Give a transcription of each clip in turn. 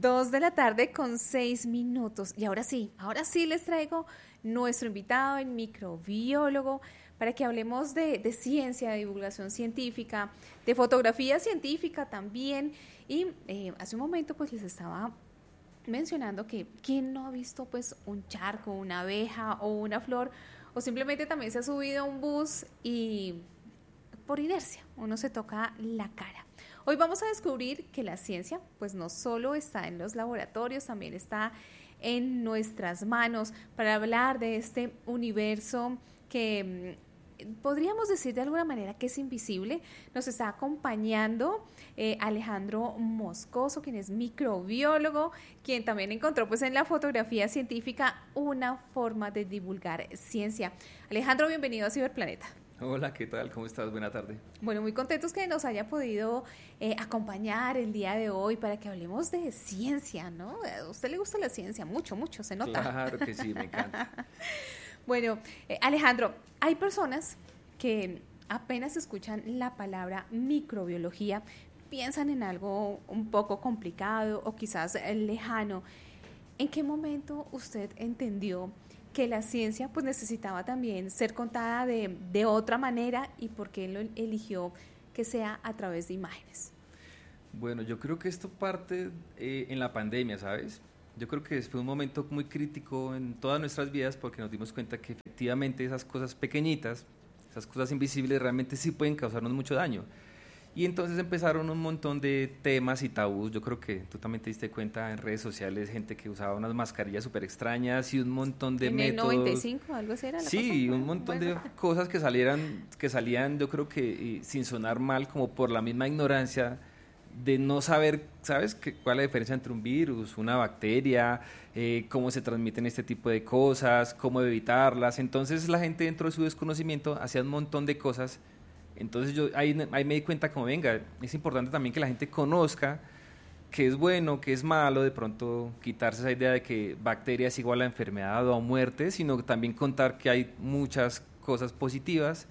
2:06 p.m. Y ahora sí les traigo nuestro invitado, el microbiólogo, para que hablemos de ciencia, de divulgación científica, de fotografía científica también. Y hace un momento pues les estaba mencionando que ¿quién no ha visto pues un charco, una abeja o una flor? O simplemente también se ha subido a un bus y por inercia uno se toca la cara. Hoy vamos a descubrir que la ciencia pues no solo está en los laboratorios, también está en nuestras manos para hablar de este universo que podríamos decir de alguna manera que es invisible. Nos está acompañando Alejandro Moscoso, quien es microbiólogo, quien también encontró pues en la fotografía científica una forma de divulgar ciencia. Alejandro, bienvenido a Ciberplaneta. Hola, ¿qué tal? ¿Cómo estás? Buena tarde. Bueno, muy contentos que nos haya podido acompañar el día de hoy para que hablemos de ciencia, ¿no? A usted le gusta la ciencia, mucho, se nota. Claro que sí, me encanta. Bueno, Alejandro, hay personas que apenas escuchan la palabra microbiología, piensan en algo un poco complicado o quizás lejano. ¿En qué momento usted entendió que la ciencia pues necesitaba también ser contada de otra manera y por qué lo eligió que sea a través de imágenes? Bueno, yo creo que esto parte en la pandemia, ¿sabes? Yo creo que fue un momento muy crítico en todas nuestras vidas porque nos dimos cuenta que efectivamente esas cosas pequeñitas, esas cosas invisibles realmente sí pueden causarnos mucho daño. Y entonces empezaron un montón de temas y tabús. Yo creo que tú también te diste cuenta en redes sociales, gente que usaba unas mascarillas súper extrañas y un montón de métodos. ¿En el 95 algo así era la cosa? Sí, un montón de cosas que salían, yo creo que sin sonar mal, como por la misma ignorancia de no saber, ¿sabes? ¿Cuál es la diferencia entre un virus, una bacteria, cómo se transmiten este tipo de cosas, cómo evitarlas? Entonces la gente dentro de su desconocimiento hacía un montón de cosas. Entonces yo ahí me di cuenta como, venga, es importante también que la gente conozca qué es bueno, qué es malo, de pronto quitarse esa idea de que bacteria es igual a enfermedad o a muerte, sino también contar que hay muchas cosas positivas.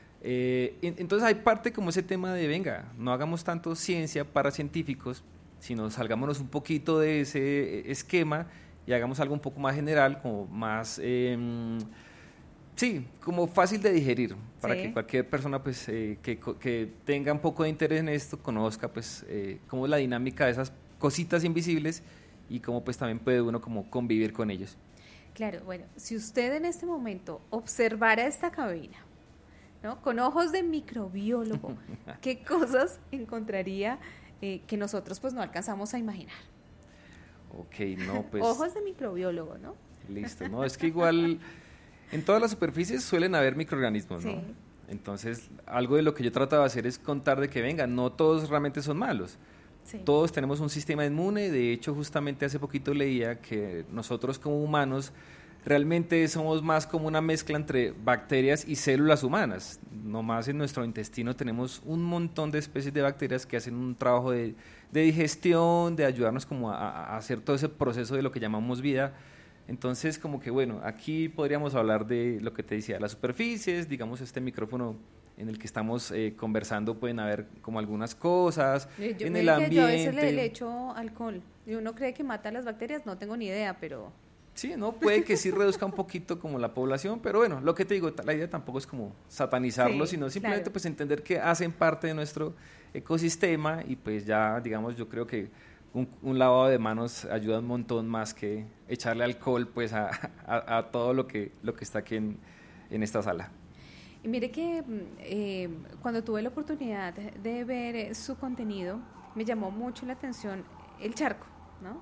Entonces hay parte como ese tema de, venga, no hagamos tanto ciencia para científicos, sino salgámonos un poquito de ese esquema y hagamos algo un poco más general, como más... sí, como fácil de digerir, para que cualquier persona pues, que tenga un poco de interés en esto conozca pues, cómo es la dinámica de esas cositas invisibles y cómo pues, también puede uno como convivir con ellos. Claro, bueno, si usted en este momento observara esta cabina, ¿no? Con ojos de microbiólogo, ¿qué cosas encontraría que nosotros pues no alcanzamos a imaginar? Ok, no, pues... Ojos de microbiólogo, ¿no? Listo, no, es que igual... En todas las superficies suelen haber microorganismos, ¿no? Sí. Entonces, algo de lo que yo trato de hacer es contar de que, venga, no todos realmente son malos. Sí. Todos tenemos un sistema inmune. De hecho, justamente hace poquito leía que nosotros como humanos realmente somos más como una mezcla entre bacterias y células humanas. Nomás en nuestro intestino tenemos un montón de especies de bacterias que hacen un trabajo de digestión, de ayudarnos como a hacer todo ese proceso de lo que llamamos vida. Entonces, como que bueno, aquí podríamos hablar de lo que te decía, las superficies, digamos este micrófono en el que estamos conversando, pueden haber como algunas cosas, en el ambiente. Yo a veces le echo alcohol y uno cree que mata a las bacterias, no tengo ni idea, pero... Sí, no, puede que sí reduzca un poquito como la población, pero bueno, lo que te digo, la idea tampoco es como satanizarlo, sino simplemente pues entender que hacen parte de nuestro ecosistema y pues ya, digamos, yo creo que un lavado de manos ayuda un montón más que echarle alcohol pues a todo lo que está aquí en esta sala. Y mire que cuando tuve la oportunidad de ver su contenido, me llamó mucho la atención el charco, ¿no?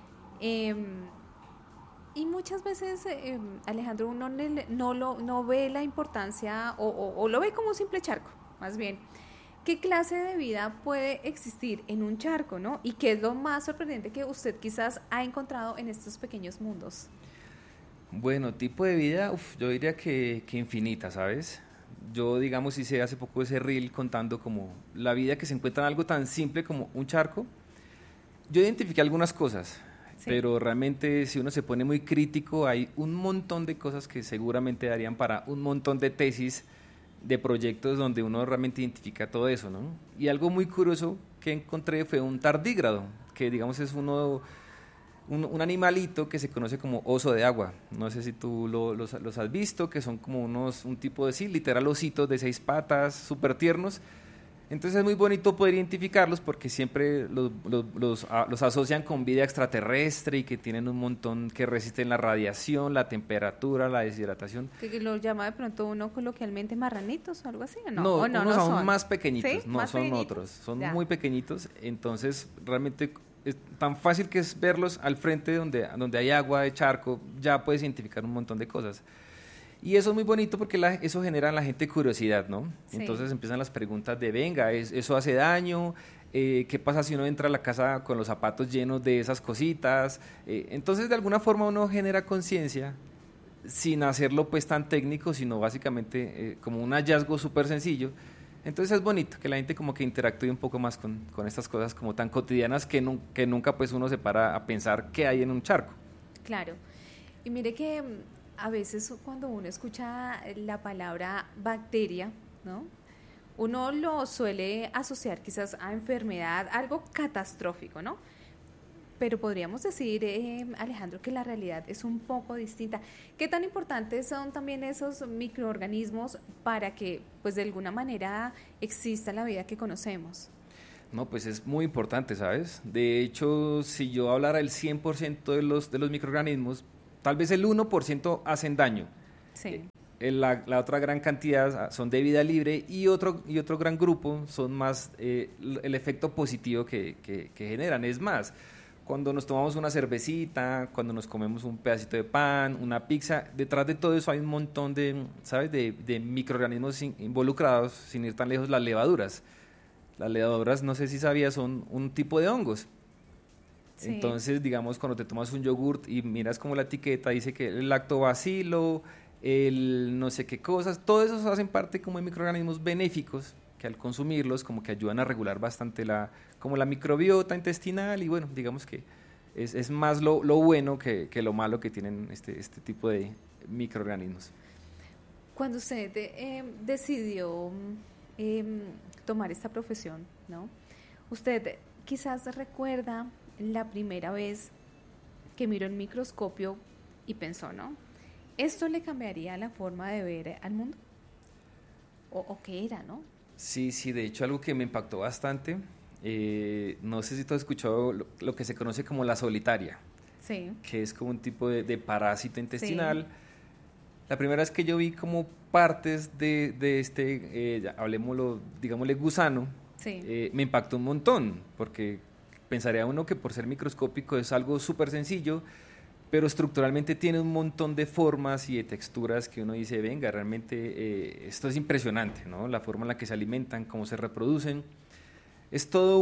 Y muchas veces, Alejandro, uno no ve la importancia o lo ve como un simple charco, más bien. ¿Qué clase de vida puede existir en un charco, ¿no? Y qué es lo más sorprendente que usted quizás ha encontrado en estos pequeños mundos. Bueno, tipo de vida, yo diría que infinita, ¿sabes? Yo, digamos, hice hace poco ese reel contando como la vida que se encuentra en algo tan simple como un charco. Yo identifiqué algunas cosas, pero realmente si uno se pone muy crítico, hay un montón de cosas que seguramente darían para un montón de tesis, de proyectos donde uno realmente identifica todo eso, ¿no? Y algo muy curioso que encontré fue un tardígrado, que digamos es un animalito que se conoce como oso de agua. No sé si tú los has visto, que son como un tipo de, sí, literal ositos de 6 patas, súper tiernos. Entonces es muy bonito poder identificarlos porque siempre los asocian con vida extraterrestre y que tienen un montón que resisten la radiación, la temperatura, la deshidratación. Que lo llama de pronto uno coloquialmente marranitos o algo así, ¿o no? No, ¿O no, unos no son son más pequeñitos, ¿Sí? no ¿Más son pequeñitos? otros, son Ya. muy pequeñitos, entonces realmente es tan fácil que es verlos al frente donde hay agua de charco, ya puedes identificar un montón de cosas. Y eso es muy bonito porque eso genera en la gente curiosidad, ¿no? Sí. Entonces empiezan las preguntas de, venga, ¿eso hace daño? ¿Qué pasa si uno entra a la casa con los zapatos llenos de esas cositas? Entonces, de alguna forma uno genera conciencia sin hacerlo pues tan técnico, sino básicamente como un hallazgo súper sencillo. Entonces es bonito que la gente como que interactúe un poco más con estas cosas como tan cotidianas que nunca pues uno se para a pensar qué hay en un charco. Claro. Y mire que a veces cuando uno escucha la palabra bacteria, ¿no? Uno lo suele asociar quizás a enfermedad, algo catastrófico, ¿no? Pero podríamos decir, Alejandro, que la realidad es un poco distinta. ¿Qué tan importantes son también esos microorganismos para que, pues, de alguna manera exista la vida que conocemos? No, pues es muy importante, ¿sabes? De hecho, si yo hablara el 100% de los microorganismos, tal vez el 1% hacen daño. Sí. La otra gran cantidad son de vida libre y otro gran grupo son más el efecto positivo que generan. Es más, cuando nos tomamos una cervecita, cuando nos comemos un pedacito de pan, una pizza, detrás de todo eso hay un montón de, ¿sabes?, de microorganismos involucrados, sin ir tan lejos, las levaduras. Las levaduras, no sé si sabías, son un tipo de hongos. Sí. Entonces, digamos, cuando te tomas un yogurt y miras como la etiqueta, dice que el lactobacilo, el no sé qué cosas, todo eso hacen parte como de microorganismos benéficos que al consumirlos como que ayudan a regular bastante como la microbiota intestinal y bueno, digamos que es más lo bueno que lo malo que tienen este tipo de microorganismos. Cuando usted decidió tomar esta profesión, ¿no? Usted quizás recuerda la primera vez que miró el microscopio y pensó, ¿no? ¿Esto le cambiaría la forma de ver al mundo? ¿O qué era, no? Sí, de hecho algo que me impactó bastante, no sé si tú has escuchado lo que se conoce como la solitaria, sí, que es como un tipo de parásito intestinal. Sí. La primera vez que yo vi como partes de hablemoslo, digámosle gusano, sí. Me impactó un montón, porque pensaría uno que por ser microscópico es algo súper sencillo, pero estructuralmente tiene un montón de formas y de texturas que uno dice, venga, realmente esto es impresionante, ¿no? La forma en la que se alimentan, cómo se reproducen. Es todo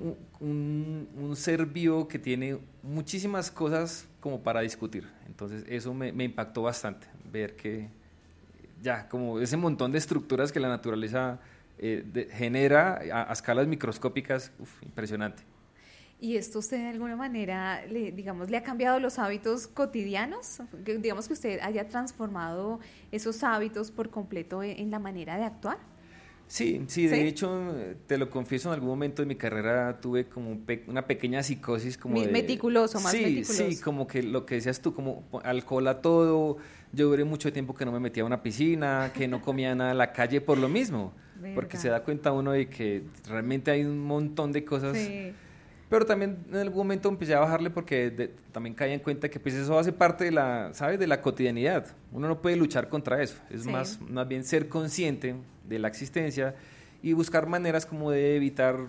un ser vivo que tiene muchísimas cosas como para discutir. Entonces eso me impactó bastante, ver que ya como ese montón de estructuras que la naturaleza genera a escalas microscópicas, impresionante. ¿Y esto usted de alguna manera, le ha cambiado los hábitos cotidianos? Digamos que usted haya transformado esos hábitos por completo en la manera de actuar. Sí, de hecho, te lo confieso, en algún momento de mi carrera tuve como una pequeña psicosis como meticuloso, más meticuloso. Sí, como que lo que decías tú, como alcohol a todo. Yo duré mucho tiempo que no me metía a una piscina, que no comía nada en la calle por lo mismo. ¿Verdad? Porque se da cuenta uno de que realmente hay un montón de cosas. Sí. Pero también en algún momento empecé a bajarle porque también caí en cuenta que pues eso hace parte de ¿sabes?, de la cotidianidad. Uno no puede luchar contra eso. Es más bien ser consciente de la existencia y buscar maneras como de evitar,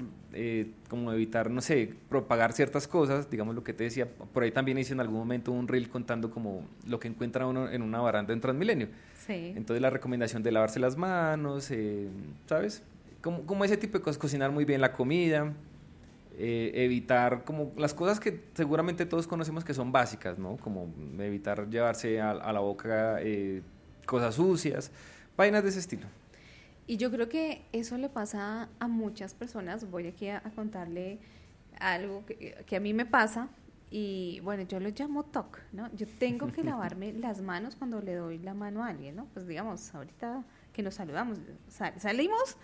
no sé, propagar ciertas cosas. Digamos lo que te decía, por ahí también hice en algún momento un reel contando como lo que encuentra uno en una baranda en Transmilenio. Sí. Entonces la recomendación de lavarse las manos, ¿sabes? Como ese tipo de cosas, cocinar muy bien la comida. Evitar como las cosas que seguramente todos conocemos que son básicas, ¿no? Como evitar llevarse a la boca cosas sucias, vainas de ese estilo. Y yo creo que eso le pasa a muchas personas. Voy aquí a contarle algo que a mí me pasa y bueno, yo lo llamo TOC, ¿no? Yo tengo que lavarme las manos cuando le doy la mano a alguien, ¿no? Pues digamos, ahorita que nos saludamos, salimos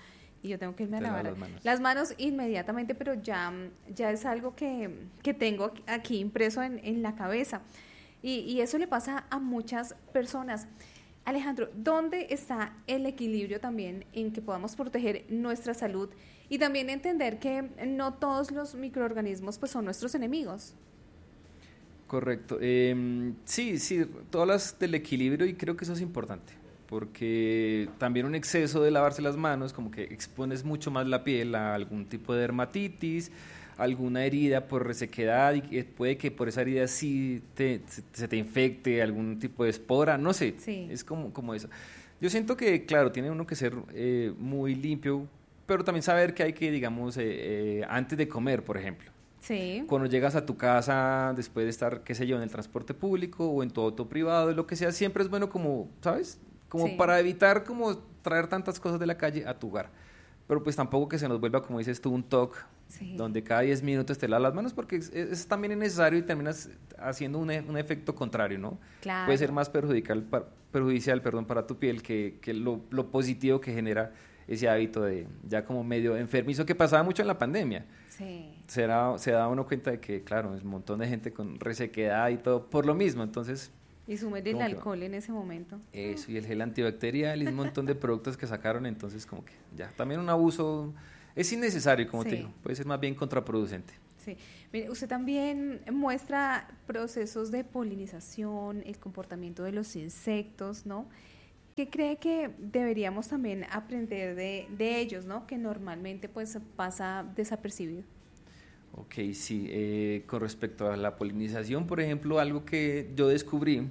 y yo tengo que irme a Te lavas lavar las manos. las manos inmediatamente, pero ya es algo que tengo aquí impreso en la cabeza. Y eso le pasa a muchas personas. Alejandro, ¿dónde está el equilibrio también en que podamos proteger nuestra salud y también entender que no todos los microorganismos pues son nuestros enemigos? Correcto. Sí, sí, tú hablas del equilibrio y creo que eso es importante, porque también un exceso de lavarse las manos como que expones mucho más la piel a algún tipo de dermatitis, alguna herida por resequedad y puede que por esa herida sí se te infecte algún tipo de espora, no sé, Sí. es como eso. Yo siento que, claro, tiene uno que ser muy limpio, pero también saber que hay que, digamos, antes de comer, por ejemplo. Sí, Cuando llegas a tu casa después de estar, qué sé yo, en el transporte público o en tu auto privado, lo que sea, siempre es bueno como, ¿sabes? Como sí, para evitar como traer tantas cosas de la calle a tu hogar. Pero pues tampoco que se nos vuelva, como dices tú, un TOC, sí, donde cada 10 minutos te lavas las manos, porque también es necesario y terminas haciendo un efecto contrario, ¿no? Puede ser claro, más perjudicial, perdón, para tu piel que lo positivo que genera ese hábito de ya como medio enfermizo que pasaba mucho en la pandemia. sí. Se da uno cuenta de que, claro, es un montón de gente con resequedad y todo por lo mismo. Entonces, Y sumen el como que alcohol en ese momento. eso y el gel antibacterial y un montón de productos que sacaron, entonces como que ya, también un abuso es innecesario, como te Sí. digo, puede ser más bien contraproducente. Sí, mire, usted también muestra procesos de polinización, el comportamiento de los insectos, ¿no? ¿Qué cree que deberíamos también aprender de ellos, ¿no? Que normalmente pues pasa desapercibido. Ok, sí, con respecto a la polinización, por ejemplo, algo que yo descubrí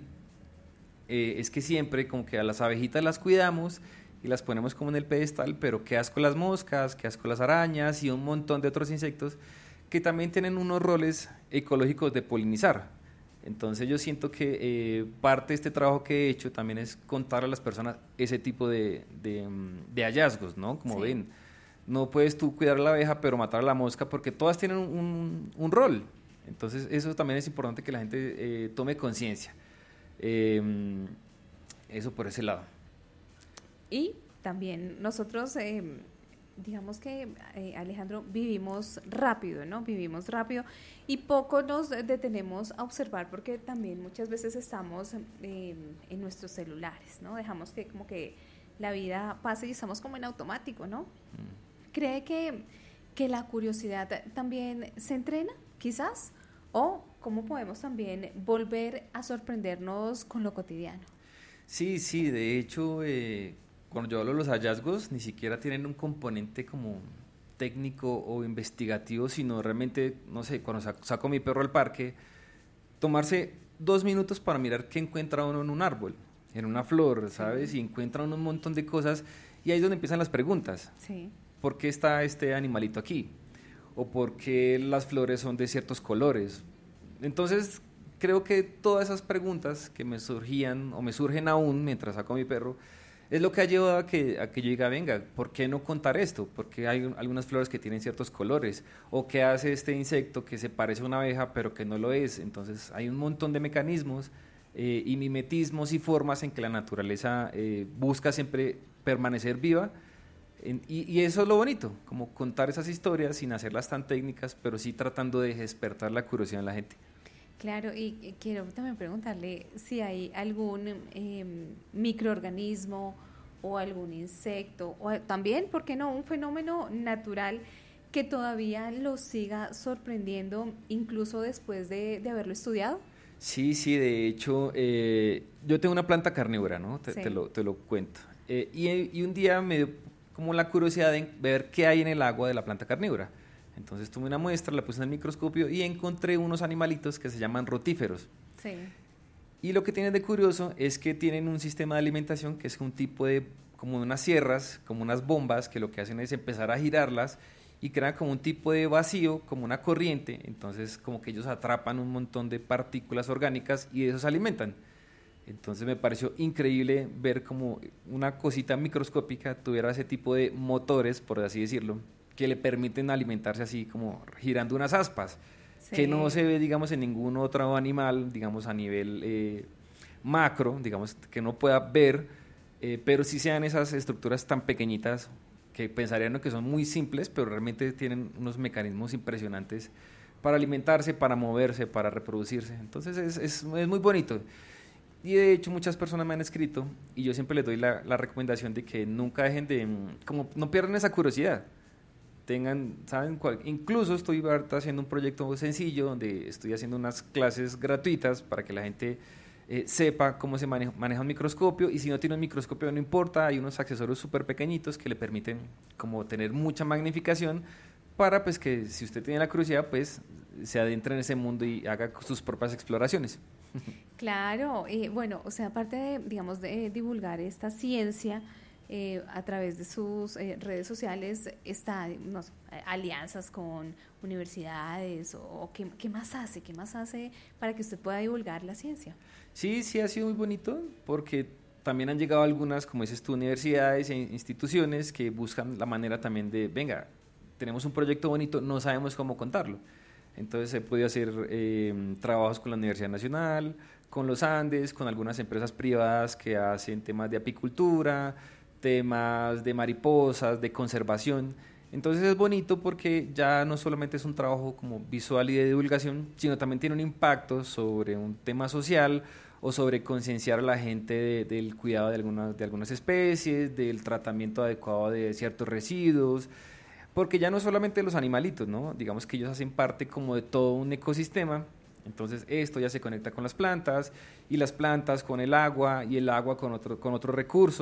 es que siempre como que a las abejitas las cuidamos y las ponemos como en el pedestal, pero qué asco las moscas, qué asco las arañas y un montón de otros insectos que también tienen unos roles ecológicos de polinizar. Entonces yo siento que parte de este trabajo que he hecho también es contar a las personas ese tipo de hallazgos, ¿no? Como Sí. ven, no puedes tú cuidar a la abeja pero matar a la mosca porque todas tienen un rol. Entonces eso también es importante que la gente tome conciencia. Eh, Eso por ese lado. Y también nosotros, digamos que, Alejandro, vivimos rápido, ¿no? Vivimos rápido y poco nos detenemos a observar porque también muchas veces estamos en nuestros celulares, ¿no? Dejamos que como que la vida pase y estamos como en automático, ¿no? ¿Cree que la curiosidad también se entrena, quizás? ¿O cómo podemos también volver a sorprendernos con lo cotidiano? Sí, sí, de hecho, cuando yo hablo de los hallazgos, ni siquiera tienen un componente como técnico o investigativo, sino realmente, no sé, cuando saco a mi perro al parque, tomarse 2 minutos para mirar qué encuentra uno en un árbol, en una flor, ¿sabes? Sí. Y encuentra uno un montón de cosas, y ahí es donde empiezan las preguntas. Sí, ¿Por qué está este animalito aquí? ¿O por qué las flores son de ciertos colores? Entonces, creo que todas esas preguntas que me surgían o me surgen aún mientras saco a mi perro, es lo que ha llevado a que yo diga, venga, ¿por qué no contar esto? Porque hay algunas flores que tienen ciertos colores, o qué hace este insecto que se parece a una abeja pero que no lo es. Entonces hay un montón de mecanismos y mimetismos y formas en que la naturaleza busca siempre permanecer viva. Y eso es lo bonito, como contar esas historias sin hacerlas tan técnicas, pero sí tratando de despertar la curiosidad en la gente. claro, y quiero también preguntarle si hay algún microorganismo o algún insecto, o también, ¿por qué no?, un fenómeno natural que todavía lo siga sorprendiendo incluso después de haberlo estudiado. Sí, sí, de hecho, yo tengo una planta carnívora, ¿no? Sí. Te lo cuento. Y un día me dio como la curiosidad de ver qué hay en el agua de la planta carnívora. Entonces tomé una muestra, la puse en el microscopio y encontré unos animalitos que se llaman rotíferos. Sí. Y lo que tienen de curioso es que tienen un sistema de alimentación que es un tipo de, como unas sierras, como unas bombas, que lo que hacen es empezar a girarlas y crean como un tipo de vacío, como una corriente. Entonces como que ellos atrapan un montón de partículas orgánicas y de eso se alimentan. Entonces me pareció increíble ver como una cosita microscópica tuviera ese tipo de motores, por así decirlo, que le permiten alimentarse así como girando unas aspas, Sí. que no se ve, digamos, en ningún otro animal, digamos, a nivel macro, digamos, que no pueda ver, pero sí sean esas estructuras tan pequeñitas que pensarían que son muy simples, pero realmente tienen unos mecanismos impresionantes para alimentarse, para moverse, para reproducirse. Entonces es muy bonito. Y de hecho muchas personas me han escrito y yo siempre les doy la recomendación de que nunca dejen de, como no pierdan esa curiosidad. Tengan, ¿saben cuál? Incluso estoy ahorita haciendo un proyecto sencillo donde estoy haciendo unas clases gratuitas para que la gente sepa cómo se maneja un microscopio, y si no tiene un microscopio no importa, hay unos accesorios súper pequeñitos que le permiten como tener mucha magnificación para pues que si usted tiene la curiosidad pues se adentre en ese mundo y haga sus propias exploraciones. Claro, bueno, o sea, aparte de, digamos, de divulgar esta ciencia a través de sus redes sociales, está, no sé, alianzas con universidades o ¿qué más hace? ¿Qué más hace para que usted pueda divulgar la ciencia? Sí, ha sido muy bonito porque también han llegado algunas, como dices tú, universidades e instituciones que buscan la manera también de, venga, tenemos un proyecto bonito, no sabemos cómo contarlo. Entonces he podido hacer trabajos con la Universidad Nacional, con los Andes, con algunas empresas privadas que hacen temas de apicultura, temas de mariposas, de conservación. Entonces es bonito porque ya no solamente es un trabajo como visual y de divulgación, sino también tiene un impacto sobre un tema social o sobre concienciar a la gente del cuidado de algunas especies, del tratamiento adecuado de ciertos residuos, porque ya no solamente los animalitos, ¿no? Digamos que ellos hacen parte como de todo un ecosistema. Entonces esto ya se conecta con las plantas y las plantas con el agua y el agua con otro recurso.